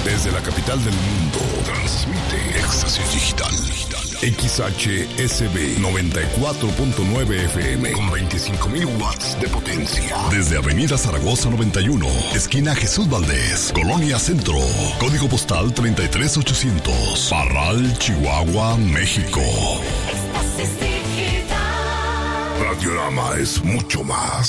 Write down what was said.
Desde la capital del mundo, transmite Éxtasis Digital. XHSB 94.9 FM con 25.000 watts de potencia. Desde Avenida Zaragoza 91, esquina Jesús Valdés, Colonia Centro. Código postal 33800. Parral, Chihuahua, México. Radiorama es mucho más.